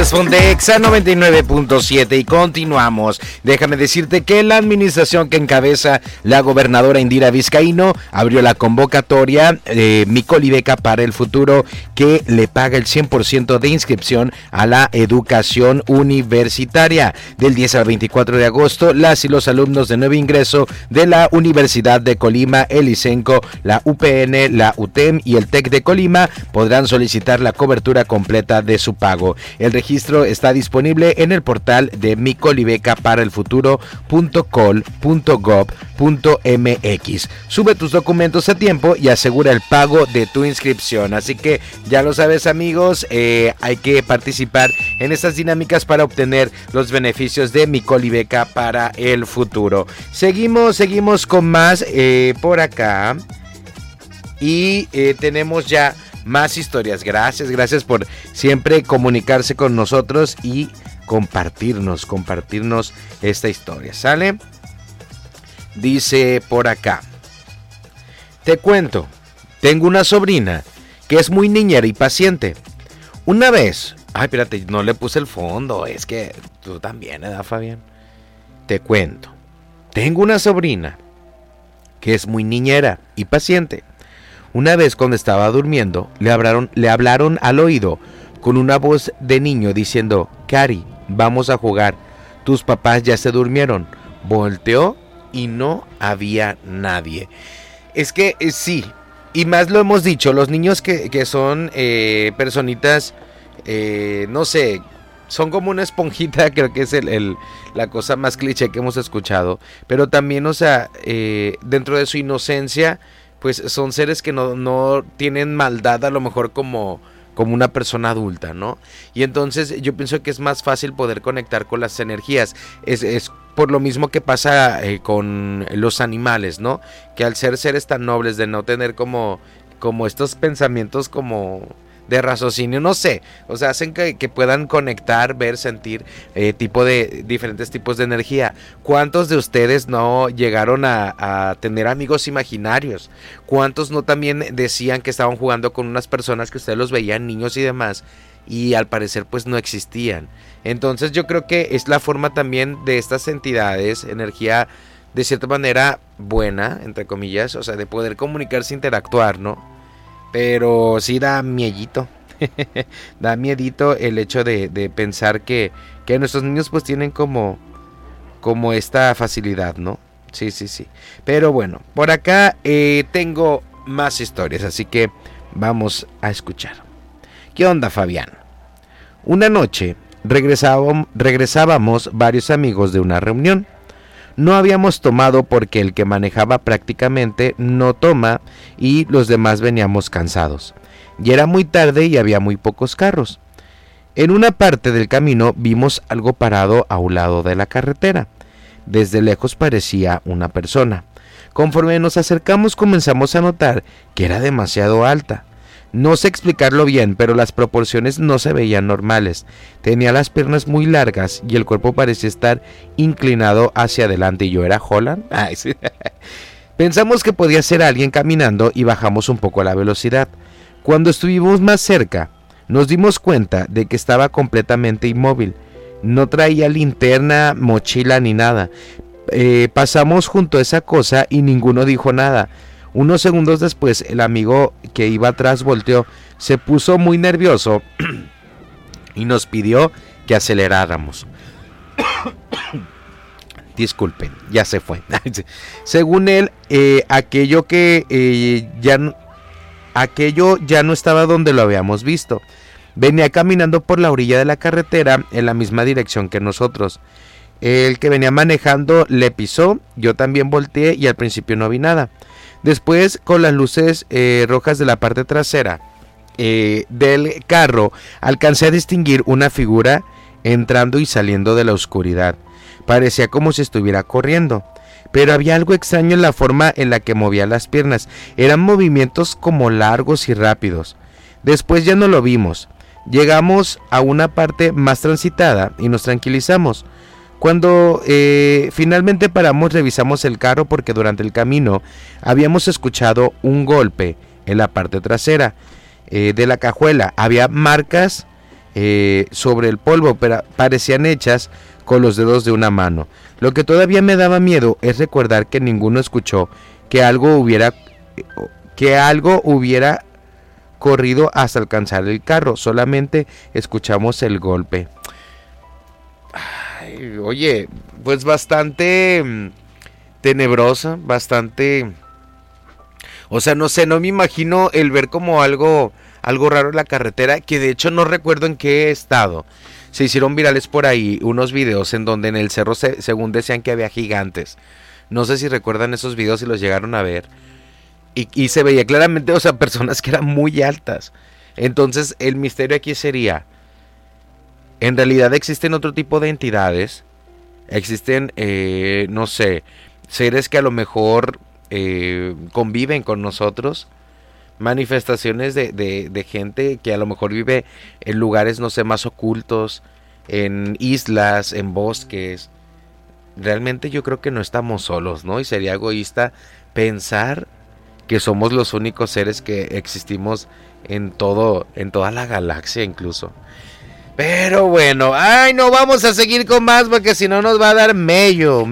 Fondexa 99.7 y continuamos. Déjame decirte que la administración que encabeza la gobernadora Indira Vizcaíno abrió la convocatoria Mi Colibeca para el Futuro, que le paga el 100% de inscripción a la educación universitaria. Del 10 al 24 de agosto, las y los alumnos de nuevo ingreso de la Universidad de Colima, el ICENCO, la UPN, la UTEM y el TEC de Colima podrán solicitar la cobertura completa de su pago. El registro está disponible en el portal de micolibecaparalfuturo.col.gov.mx. Sube tus documentos a tiempo y asegura el pago de tu inscripción. Así que ya lo sabes, amigos, hay que participar en estas dinámicas para obtener los beneficios de Mi Colibeca para el futuro. Seguimos con más por acá y tenemos ya más historias. Gracias por siempre comunicarse con nosotros y compartirnos esta historia, ¿sale? Dice por acá: te cuento, tengo una sobrina que es muy niñera y paciente. Una vez, espérate, no le puse el fondo, es que tú también, ¿verdad, Fabián? Te cuento, tengo una sobrina que es muy niñera y paciente. Una vez cuando estaba durmiendo, le hablaron al oído con una voz de niño diciendo: Cari, vamos a jugar, tus papás ya se durmieron. Volteó y no había nadie. Es que sí, y más lo hemos dicho, los niños que son personitas, no sé, son como una esponjita, creo que es la cosa más cliché que hemos escuchado, pero también, o sea, dentro de su inocencia, pues son seres que no tienen maldad a lo mejor como una persona adulta, ¿no? Y entonces yo pienso que es más fácil poder conectar con las energías. Es por lo mismo que pasa con los animales, ¿no? Que al ser seres tan nobles, de no tener como estos pensamientos como de raciocinio, no sé, o sea, hacen que puedan conectar, ver, sentir diferentes tipos de energía. ¿Cuántos de ustedes no llegaron a tener amigos imaginarios? ¿Cuántos no también decían que estaban jugando con unas personas que ustedes los veían niños y demás, y al parecer pues no existían? Entonces yo creo que es la forma también de estas entidades, energía de cierta manera buena, entre comillas, o sea, de poder comunicarse, interactuar, ¿no? Pero sí da miedito, da miedito el hecho de pensar que nuestros niños pues tienen como esta facilidad, ¿no? Sí. Pero bueno, por acá tengo más historias, así que vamos a escuchar. ¿Qué onda, Fabián? Una noche regresábamos varios amigos de una reunión. No habíamos tomado porque el que manejaba prácticamente no toma y los demás veníamos cansados. Ya era muy tarde y había muy pocos carros. En una parte del camino vimos algo parado a un lado de la carretera. Desde lejos parecía una persona. Conforme nos acercamos comenzamos a notar que era demasiado alta. No sé explicarlo bien, pero las proporciones no se veían normales. Tenía las piernas muy largas y el cuerpo parecía estar inclinado hacia adelante. ¿Y yo era Holland? Ay, sí. Pensamos que podía ser alguien caminando y bajamos un poco la velocidad. Cuando estuvimos más cerca, nos dimos cuenta de que estaba completamente inmóvil. No traía linterna, mochila ni nada. Pasamos junto a esa cosa y ninguno dijo nada. Unos segundos después, el amigo que iba atrás volteó, se puso muy nervioso y nos pidió que aceleráramos. Disculpen, ya se fue. Según él, aquello ya no estaba donde lo habíamos visto. Venía caminando por la orilla de la carretera en la misma dirección que nosotros. El que venía manejando le pisó, yo también volteé y al principio no vi nada. Después, con las luces rojas de la parte trasera del carro, alcancé a distinguir una figura entrando y saliendo de la oscuridad. Parecía como si estuviera corriendo, pero había algo extraño en la forma en la que movía las piernas. Eran movimientos como largos y rápidos. Después ya no lo vimos. Llegamos a una parte más transitada y nos tranquilizamos. Cuando finalmente paramos, revisamos el carro porque durante el camino habíamos escuchado un golpe en la parte trasera de la cajuela. Había marcas sobre el polvo, pero parecían hechas con los dedos de una mano. Lo que todavía me daba miedo es recordar que ninguno escuchó que algo hubiera corrido hasta alcanzar el carro. Solamente escuchamos el golpe. Ay, oye, pues bastante tenebrosa, bastante... O sea, no sé, no me imagino el ver como algo raro en la carretera, que de hecho no recuerdo en qué estado. Se hicieron virales por ahí unos videos en donde en el cerro según decían que había gigantes. No sé si recuerdan esos videos, si los llegaron a ver. Y se veía claramente, o sea, personas que eran muy altas. Entonces el misterio aquí sería, en realidad existen otro tipo de entidades. Existen, no sé, seres que a lo mejor conviven con nosotros. Manifestaciones de gente que a lo mejor vive en lugares, no sé, más ocultos, en islas, en bosques. Realmente yo creo que no estamos solos, ¿no? Y sería egoísta pensar que somos los únicos seres que existimos en toda la galaxia incluso. Pero bueno, ay, no vamos a seguir con más porque si no nos va a dar mello.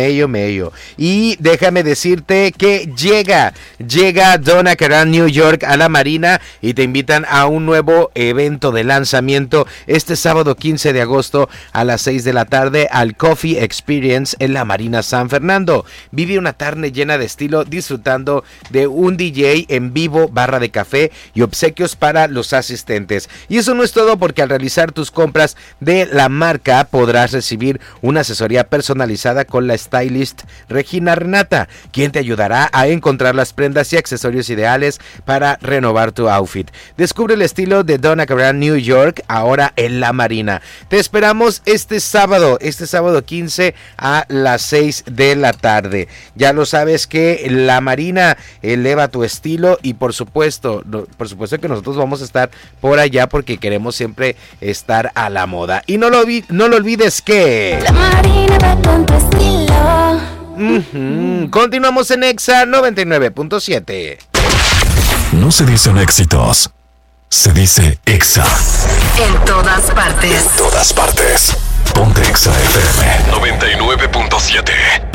Y déjame decirte que llega Donna Karan New York a la Marina y te invitan a un nuevo evento de lanzamiento este sábado 15 de agosto a las 6 de la tarde al Coffee Experience en la Marina San Fernando. Vive una tarde llena de estilo disfrutando de un DJ en vivo, barra de café y obsequios para los asistentes. Y eso no es todo, porque al realizar tus compras de la marca podrás recibir una asesoría personalizada con la stylist Regina Renata, quien te ayudará a encontrar las prendas y accesorios ideales para renovar tu outfit. Descubre el estilo de Donna Karan New York ahora en la Marina. Te esperamos este sábado 15 a las 6 de la tarde. Ya lo sabes que la Marina eleva tu estilo y por supuesto que nosotros vamos a estar por allá porque queremos siempre estar a la moda. Y no lo olvides que la Marina va con tu estilo. Continuamos en Exa 99.7. No se dicen éxitos, se dice Exa. En todas partes. En todas partes. Ponte Exa FM 99.7.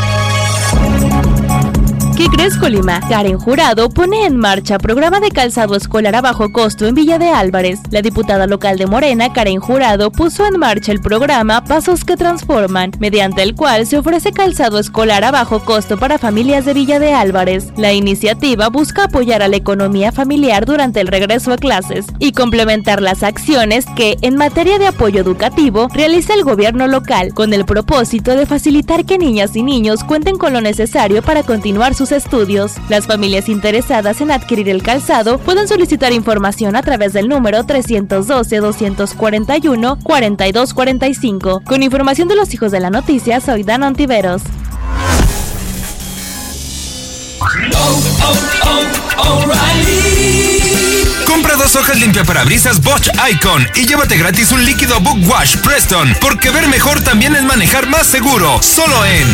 ¿Qué crees, Colima? Karen Jurado pone en marcha programa de calzado escolar a bajo costo en Villa de Álvarez. La diputada local de Morena, Karen Jurado, puso en marcha el programa Pasos que Transforman, mediante el cual se ofrece calzado escolar a bajo costo para familias de Villa de Álvarez. La iniciativa busca apoyar a la economía familiar durante el regreso a clases y complementar las acciones que, en materia de apoyo educativo, realiza el gobierno local, con el propósito de facilitar que niñas y niños cuenten con lo necesario para continuar sus estudios. Las familias interesadas en adquirir el calzado pueden solicitar información a través del número 312-241-4245. Con información de los hijos de la noticia, soy Dana Ontiveros. Compra 2 hojas limpiaparabrisas Bosch Icon y llévate gratis un líquido Book Wash Preston, porque ver mejor también es manejar más seguro. Solo en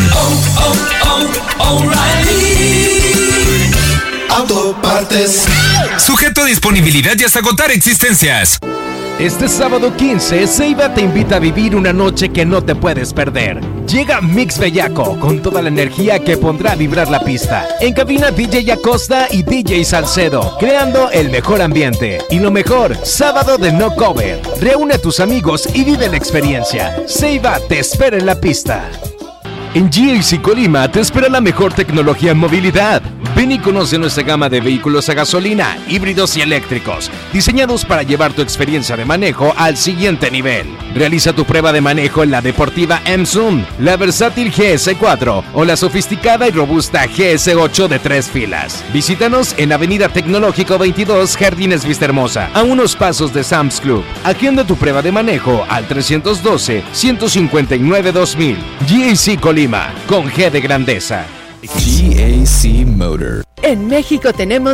O'Reilly Autopartes. Sujeto a disponibilidad y hasta agotar existencias. Este sábado 15, Ceiba te invita a vivir una noche que no te puedes perder. Llega Mix Bellaco con toda la energía que pondrá a vibrar la pista. En cabina DJ Acosta y DJ Salcedo, creando el mejor ambiente. Y lo mejor, sábado de no cover. Reúne a tus amigos y vive la experiencia. Ceiba te espera en la pista. En GAC Colima te espera la mejor tecnología en movilidad. Ven y conoce nuestra gama de vehículos a gasolina, híbridos y eléctricos, diseñados para llevar tu experiencia de manejo al siguiente nivel. Realiza tu prueba de manejo en la deportiva M-Zoom, la versátil GS4 o la sofisticada y robusta GS8 de 3 filas. Visítanos en Avenida Tecnológico 22, Jardines Vistahermosa, a unos pasos de Sam's Club. Agenda tu prueba de manejo al 312-159-2000. GAC Colima, con G de grandeza. GAC Motor. En México tenemos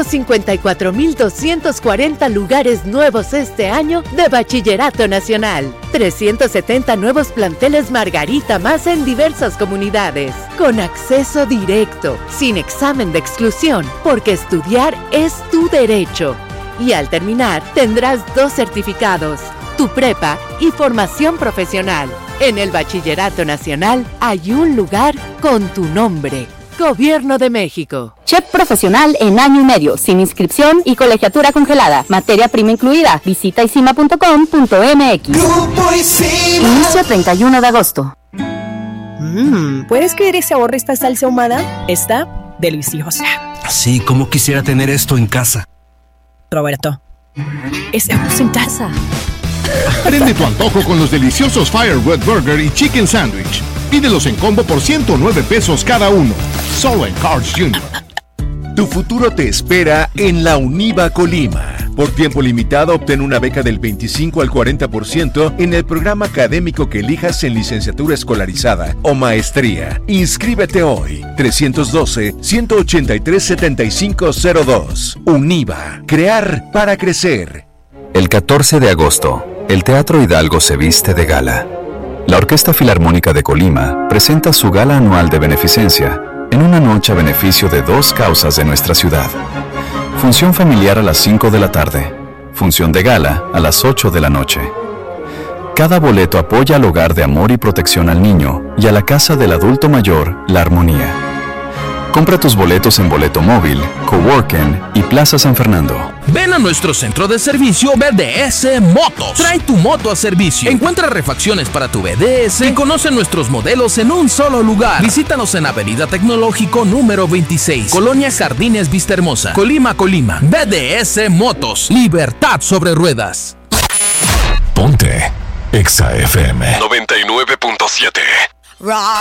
154,240 lugares nuevos este año de Bachillerato Nacional. 370 nuevos planteles Margarita más en diversas comunidades. Con acceso directo, sin examen de exclusión, porque estudiar es tu derecho. Y al terminar tendrás 2 certificados. tu prepa y formación profesional. En el Bachillerato Nacional hay un lugar con tu nombre. Gobierno de México. Chef profesional en año y medio, sin inscripción y colegiatura congelada. Materia prima incluida. Visita isima.com.mx. Inicio 31 de agosto. ¿Puedes creer ese sabor de esta salsa ahumada? Está deliciosa. Sí, como quisiera tener esto en casa. Roberto, estamos en casa. Prende tu antojo con los deliciosos Fire Red Burger y Chicken Sandwich. Pídelos en combo por 109 pesos cada uno. Solo en Carl's Jr. Tu futuro te espera en la UNIVA Colima. Por tiempo limitado, obtén una beca del 25 al 40% en el programa académico que elijas en licenciatura escolarizada o maestría. Inscríbete hoy. 312-183-7502. UNIVA. Crear para crecer. El 14 de agosto, el Teatro Hidalgo se viste de gala. La Orquesta Filarmónica de Colima presenta su gala anual de beneficencia en una noche a beneficio de 2 causas de nuestra ciudad. Función familiar a las 5 de la tarde. Función de gala a las 8 de la noche. Cada boleto apoya al Hogar de Amor y Protección al Niño y a la Casa del Adulto Mayor La Armonía. Compra tus boletos en Boleto Móvil, Coworking y Plaza San Fernando. Ven a nuestro centro de servicio BDS Motos. Trae tu moto a servicio. Encuentra refacciones para tu BDS y conoce nuestros modelos en un solo lugar. Visítanos en Avenida Tecnológico número 26, Colonia Jardines Vista Hermosa, Colima, Colima. BDS Motos. Libertad sobre ruedas. Ponte Exa FM 99.7.